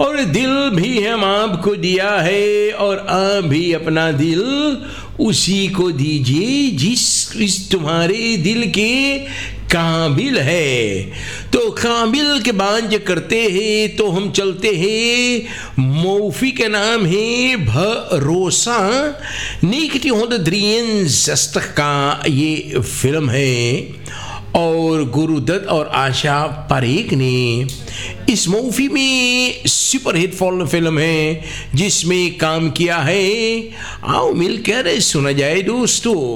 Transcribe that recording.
और दिल भी हम आपको दिया है और आप भी अपना दिल उसी को दीजिए जिस तुम्हारे दिल के काबिल है। तो काबिल के बाद जो करते हैं तो हम चलते हैं मौफी का नाम है भरोसा। निकी होंद्रियन का ये फिल्म है और गुरुदत्त और आशा पारेख ने इस मूवी में सुपर हिट फिल्म है जिसमें काम किया है। आओ मिलकर सुना जाए दोस्तों।